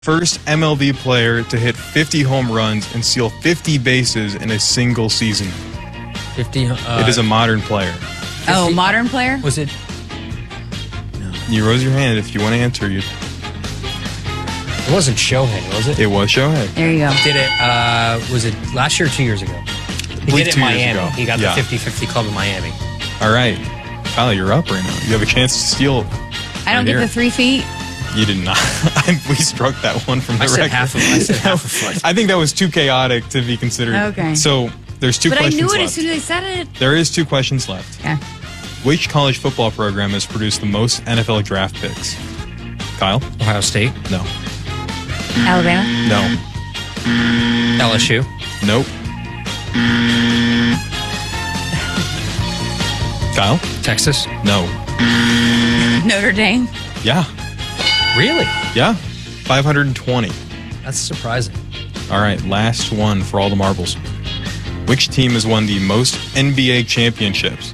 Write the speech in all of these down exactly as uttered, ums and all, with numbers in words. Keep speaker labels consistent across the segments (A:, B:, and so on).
A: First M L B player to hit fifty home runs and steal fifty bases in a single season.
B: fifty. Uh,
A: it is a modern player.
C: fifty, oh, modern player?
B: Was it?
A: No. You raise your hand if you want to answer. You.
B: It wasn't Shohei, was it?
A: It was Shohei.
C: There you go.
B: Did it? Uh, was it last year or two years ago? He did it in Miami. He got yeah. the fifty fifty club in Miami.
A: All right, Kyle, you're up right now. You have a chance to steal.
C: I don't
A: right
C: get
A: here.
C: the three feet.
A: You did not. we struck that one from the
B: I said
A: record.
B: half of, I said half a foot.
A: I think that was too chaotic to be considered.
C: Okay.
A: So there's two
C: but
A: questions left.
C: But I knew it as soon as I said it.
A: There is two questions left.
C: Yeah.
A: Which college football program has produced the most N F L draft picks? Kyle?
B: Ohio State?
A: No.
C: Alabama?
B: No. L S U?
A: Nope. Kyle?
B: Texas?
A: No.
C: Notre Dame?
A: Yeah.
B: Really?
A: Yeah. five hundred twenty.
B: That's surprising.
A: All right, last one for all the marbles. Which team has won the most N B A championships?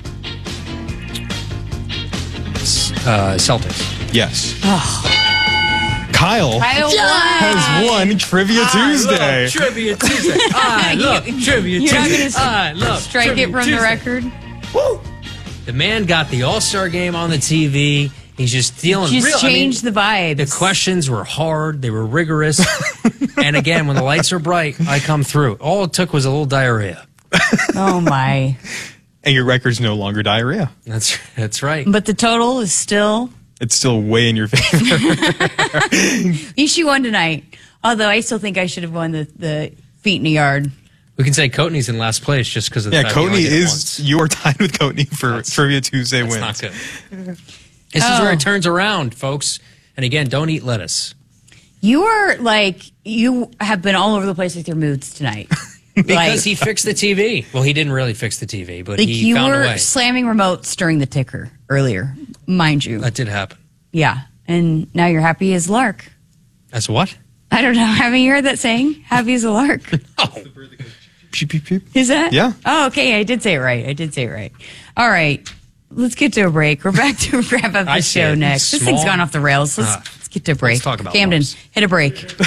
B: Uh, Celtics.
A: Yes.
C: Oh.
A: Kyle,
C: Kyle
A: has won Trivia
B: I
A: Tuesday.
B: Love Trivia Tuesday. I love Trivia
C: You're
B: Tuesday.
C: You're not going to strike
B: Trivia
C: it from
B: Tuesday.
C: the record?
B: Woo! The man got the All-Star game on the T V. He's just dealing.
C: Just
B: real,
C: changed
B: I mean,
C: the vibes.
B: The questions were hard. They were rigorous. And again, when the lights are bright, I come through. All it took was a little diarrhea.
C: Oh, my.
A: And your record's no longer diarrhea.
B: That's that's right.
C: But the total is still...
A: It's still way in your favor.
C: At least you won tonight. Although I still think I should have won the, the feet in the yard.
B: We can say Coatney's in last place just because of the
A: yeah,
B: fact
A: Coatney
B: he only did it
A: is.
B: once.
A: You are tied with Coatney for
B: That's-
A: Trivia Tuesday
B: That's
A: wins.
B: not good. This
C: Oh.
B: is where it turns around, folks. And again, don't eat lettuce.
C: You are like, you have been all over the place with your moods tonight.
B: Because
C: like,
B: he fixed the T V. Well, he didn't really fix the T V, but
C: like
B: he
C: you
B: found a
C: were
B: way.
C: slamming remotes during the ticker earlier, mind you.
B: That did happen.
C: Yeah. And now you're happy as lark.
B: That's what?
C: I don't know. Haven't you heard that saying? Happy as a lark.
B: Oh.
A: Peep, peep, peep.
C: Is that?
A: Yeah.
C: Oh, okay. I did say it right. I did say it right. All right. Let's get to a break. We're back to wrap up the
B: I
C: show
B: said
C: next. This
B: small-
C: thing's gone off the rails. Let's,
B: Uh,
C: let's get to a break.
B: let's talk about
C: Camden,
B: bars.
C: hit a break.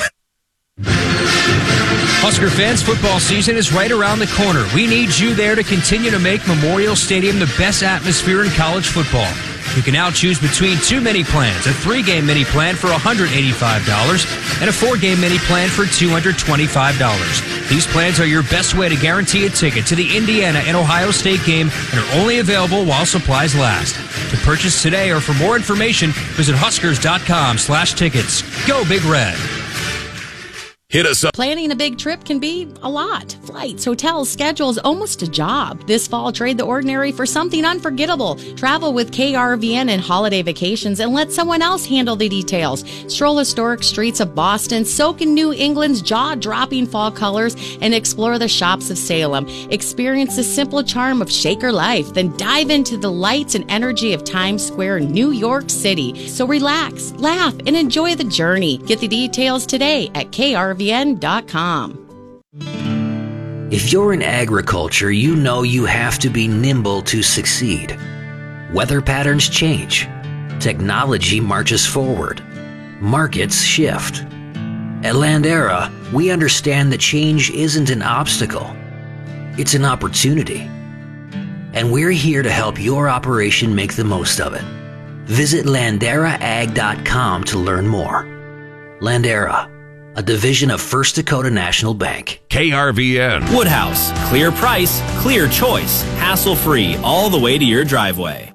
B: Husker fans, football season is right around the corner. We need you there to continue to make Memorial Stadium the best atmosphere in college football. You can now choose between two mini plans, a three-game mini plan for one hundred eighty-five dollars and a four-game mini plan for two hundred twenty-five dollars. These plans are your best way to guarantee a ticket to the Indiana and Ohio State game and are only available while supplies last. To purchase today or for more information, visit huskers.com slash tickets. Go Big Red.
D: Hit us up.
E: Planning a big trip can be a lot. Flights, hotels, schedules, almost a job. This fall, trade the ordinary for something unforgettable. Travel with K R V N and Holiday Vacations and let someone else handle the details. Stroll historic streets of Boston, soak in New England's jaw-dropping fall colors, and explore the shops of Salem. Experience the simple charm of Shaker life, then dive into the lights and energy of Times Square, New York City. So relax, laugh, and enjoy the journey. Get the details today at K R V N dot com.
F: If you're in agriculture, you know you have to be nimble to succeed. Weather patterns change. Technology marches forward. Markets shift. At Landera, we understand that change isn't an obstacle. It's an opportunity. And we're here to help your operation make the most of it. Visit landera ag dot com to learn more. Landera, a division of First Dakota National Bank.
D: K R V N.
G: Woodhouse. Clear price, clear choice, hassle-free, all the way to your driveway.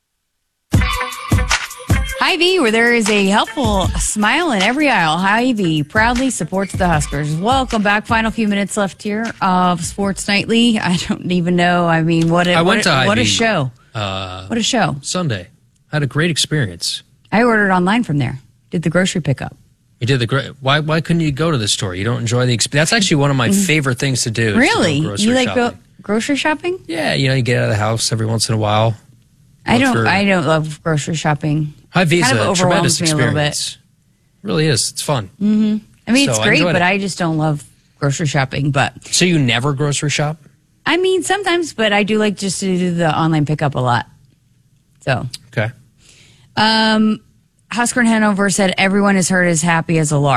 C: Hy-Vee, where there is a helpful smile in every aisle. Hy-Vee proudly supports the Huskers. Welcome back. Final few minutes left here of Sports Nightly. I don't even know. I mean, what a,
B: I
C: what
B: went
C: a,
B: to Hy-Vee.
C: what a show.
B: Uh,
C: What a show.
B: Sunday. Had a great experience.
C: I ordered online from there. Did the grocery pickup.
B: You did the great. Why? Why couldn't you go to the store? You don't enjoy the experience. That's actually one of my favorite things to do. is to go
C: Really?
B: grocery
C: You like
B: shopping.
C: go- grocery shopping?
B: Yeah, you know, you get out of the house every once in a while.
C: I
B: Look
C: don't.
B: for-
C: I don't love grocery shopping.
B: Hy-Vee's
C: Kind of
B: a
C: overwhelms
B: tremendous
C: me a little bit.
B: experience. It really is. It's fun.
C: Mm-hmm. I mean, it's
B: So I
C: great,
B: enjoyed
C: but
B: it.
C: I just don't love grocery shopping. But
B: So you never grocery shop?
C: I mean, sometimes, but I do like just to do the online pickup a lot. So,
B: Okay.
C: um, Husker and Hanover said everyone is heard as happy as a lark.